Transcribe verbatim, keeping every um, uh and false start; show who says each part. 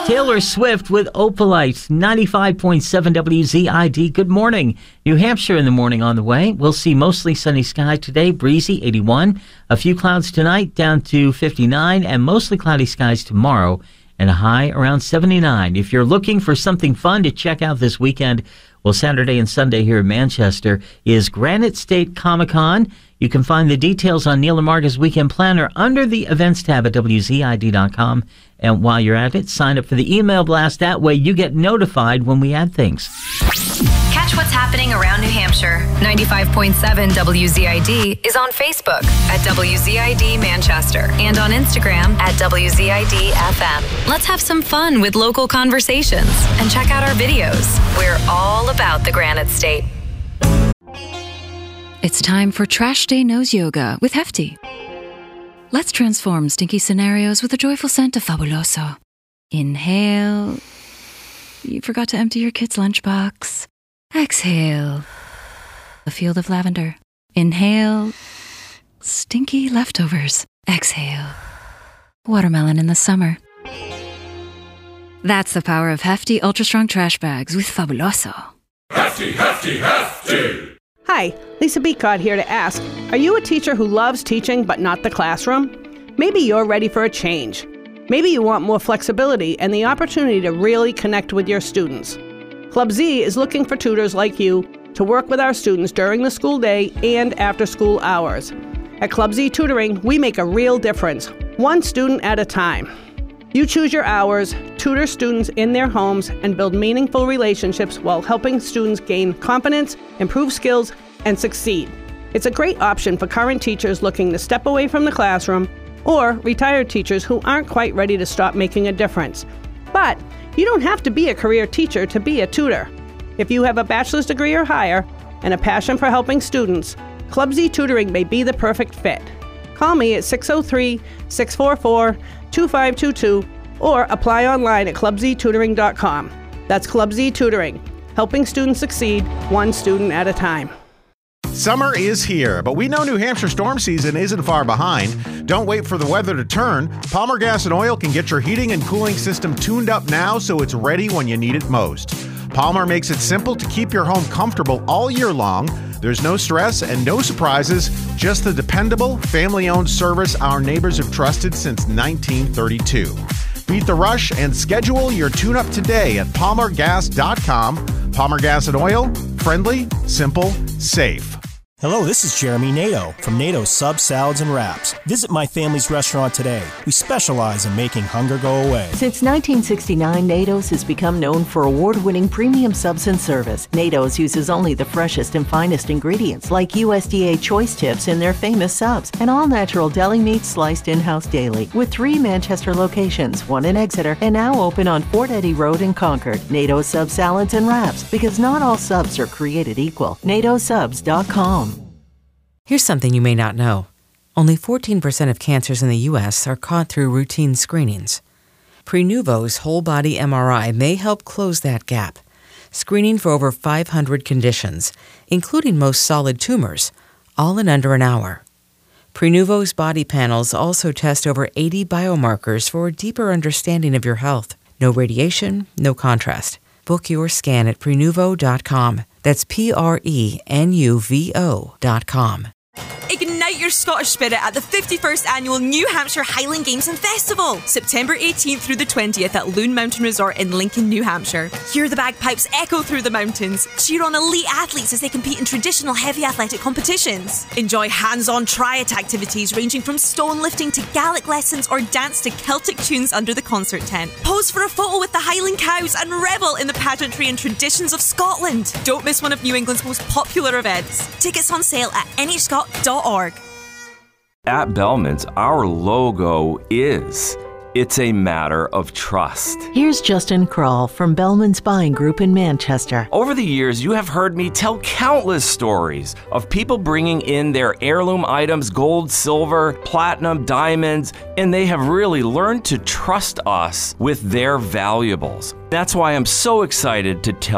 Speaker 1: Taylor Swift with Opalite, ninety-five point seven W Z I D. Good morning. New Hampshire in the morning on the way. We'll see mostly sunny skies today, breezy, eighty-one. A few clouds tonight, down to fifty-nine, and mostly cloudy skies tomorrow, and a high around seventy-nine. If you're looking for something fun to check out this weekend, well, Saturday and Sunday here in Manchester is Granite State Comic-Con. You can find the details on Neil and Marga's Weekend Planner under the Events tab at W Z I D dot com. And while you're at it, sign up for the email blast. That way you get notified when we add things.
Speaker 2: Catch what's happening around New Hampshire. ninety-five point seven W Z I D is on Facebook at W Z I D Manchester and on Instagram at W Z I D F M. Let's have some fun with local conversations and check out our videos. We're all about the Granite State.
Speaker 3: It's time for Trash Day Nose Yoga with Hefty. Let's transform stinky scenarios with a joyful scent of Fabuloso. Inhale. You forgot to empty your kid's lunchbox. Exhale. A field of lavender. Inhale. Stinky leftovers. Exhale. Watermelon in the summer. That's the power of Hefty Ultra Strong Trash Bags with Fabuloso.
Speaker 4: Hefty, hefty, hefty!
Speaker 5: Hi, Lisa Beacott here to ask, are you a teacher who loves teaching but not the classroom? Maybe you're ready for a change. Maybe you want more flexibility and the opportunity to really connect with your students. Club Z is looking for tutors like you to work with our students during the school day and after school hours. At Club Z Tutoring, we make a real difference, one student at a time. You choose your hours, tutor students in their homes, and build meaningful relationships while helping students gain confidence, improve skills, and succeed. It's a great option for current teachers looking to step away from the classroom or retired teachers who aren't quite ready to stop making a difference. But you don't have to be a career teacher to be a tutor. If you have a bachelor's degree or higher and a passion for helping students, Club Z Tutoring may be the perfect fit. Call me at six oh three, six four four, two five two two or apply online at club z tutoring dot com. That's Club Z Tutoring, helping students succeed one student at a time.
Speaker 6: Summer is here, but we know New Hampshire storm season isn't far behind. Don't wait for the weather to turn. Palmer Gas and Oil can get your heating and cooling system tuned up now so it's ready when you need it most. Palmer makes it simple to keep your home comfortable all year long. There's no stress and no surprises, just the dependable, family-owned service our neighbors have trusted since nineteen thirty-two. Beat the rush and schedule your tune-up today at palmer gas dot com. Palmer Gas and Oil, friendly, simple, safe.
Speaker 7: Hello, this is Jeremy Nato from Nato Subs, Salads, and Wraps. Visit my family's restaurant today. We specialize in making hunger go away.
Speaker 8: Since nineteen sixty-nine, Nato's has become known for award-winning premium subs and service. Nato's uses only the freshest and finest ingredients, like U S D A choice tips in their famous subs, and all-natural deli meat sliced in-house daily. With three Manchester locations, one in Exeter, and now open on Fort Eddy Road in Concord. Nato's Subs, Salads, and Wraps, because not all subs are created equal. nato subs dot com.
Speaker 9: Here's something you may not know. Only fourteen percent of cancers in the U S are caught through routine screenings. Prenuvo's whole-body M R I may help close that gap, screening for over five hundred conditions, including most solid tumors, all in under an hour. Prenuvo's body panels also test over eighty biomarkers for a deeper understanding of your health. No radiation, no contrast. Book your scan at prenuvo dot com. That's P R E N U V O dot com.
Speaker 10: Ignite your Scottish spirit at the fifty-first Annual New Hampshire Highland Games and Festival, September eighteenth through the twentieth at Loon Mountain Resort in Lincoln, New Hampshire. Hear the bagpipes echo through the mountains. Cheer on elite athletes as they compete in traditional heavy athletic competitions. Enjoy hands-on triad activities ranging from stone lifting to Gaelic lessons or dance to Celtic tunes under the concert tent. Pose for a photo with the Highland cows and revel in the pageantry and traditions of Scotland. Don't miss one of New England's most popular events. Tickets on sale at n h scot dot org.
Speaker 11: At Bellman's, our logo is, it's a matter of trust.
Speaker 8: Here's Justin Kroll from Bellman's Buying Group in Manchester.
Speaker 11: Over the years, you have heard me tell countless stories of people bringing in their heirloom items, gold, silver, platinum, diamonds, and they have really learned to trust us with their valuables. That's why I'm so excited to tell